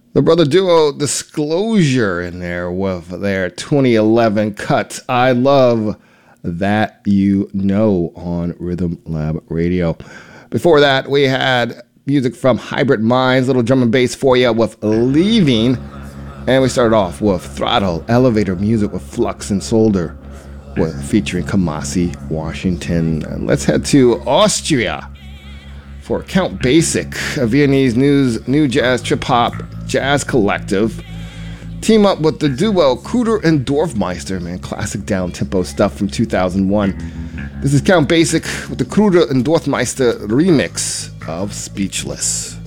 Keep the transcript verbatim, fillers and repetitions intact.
The brother duo Disclosure in there with their twenty eleven cut I Love That You Know on Rhythm Lab Radio. Before that, we had music from Hybrid Minds, little drum and bass for you with Leaving. And we started off with Throttle Elevator music with Flux and Solder, with featuring Kamasi Washington. And let's head to Austria for Count Basic, a Viennese news, new jazz trip hop jazz collective. Team up with the duo Kruder and Dorfmeister, man, classic down tempo stuff from two thousand one. This is Count Basic with the Kruder and Dorfmeister remix of Speechless.